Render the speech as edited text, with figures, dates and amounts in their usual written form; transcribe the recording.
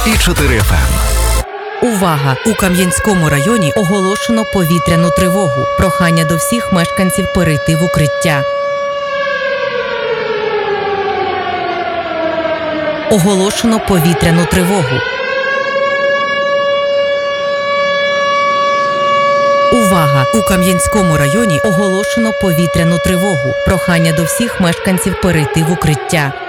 і 4 FM. Увага! У Кам'янському районі оголошено повітряну тривогу. Прохання до всіх мешканців перейти в укриття. Оголошено повітряну тривогу. Увага! У Кам'янському районі оголошено повітряну тривогу. Прохання до всіх мешканців перейти в укриття.